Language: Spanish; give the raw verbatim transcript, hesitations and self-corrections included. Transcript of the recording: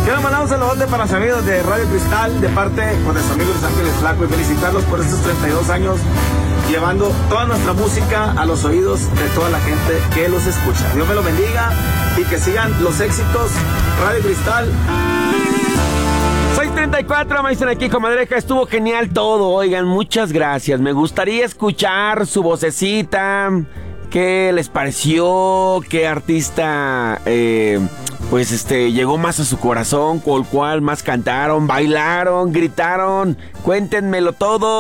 Quiero mandar un saludote para los amigos de Radio Cristal, de parte pues, de su amigo Luis Ángeles Flaco, y felicitarlos por estos treinta y dos años, llevando toda nuestra música a los oídos de toda la gente que los escucha. Dios me lo bendiga y que sigan los éxitos. Radio Cristal. seis treinta y cuatro, maestro aquí, comadreja, estuvo genial todo, oigan, muchas gracias. Me gustaría escuchar su vocecita. ¿Qué les pareció? ¿Qué artista, eh, pues, este, llegó más a su corazón? ¿Con cuál más cantaron, bailaron, gritaron? Cuéntenmelo todo.